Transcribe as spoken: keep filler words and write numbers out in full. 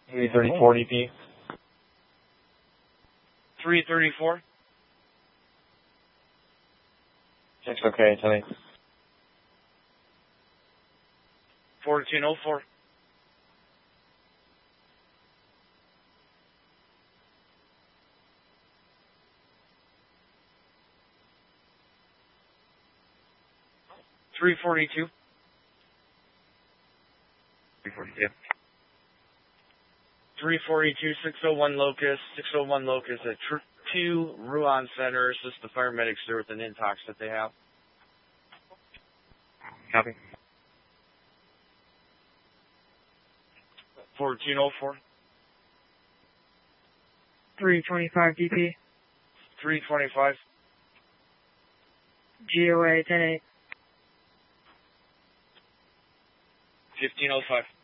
three thirty-four D P. three thirty-four. six okay, ten eight. fourteen oh four. three forty-two. three forty-two. three forty-two, six oh one Locust, six oh one Locust at tr- two Ruan Center. Assist the paramedics there with an intox that they have. Copy. fourteen oh four. three twenty-five D P. three twenty-five. G O A ten eight. fifteen oh five.